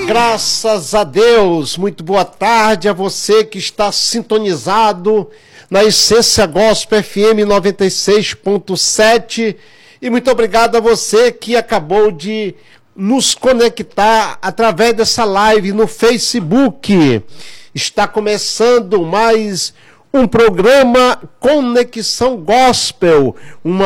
Graças a Deus, muito boa tarde a você que está sintonizado na Essência Gospel FM 96.7 e muito obrigado a você que acabou de nos conectar através dessa live no Facebook. Está começando mais um programa Conexão Gospel, uma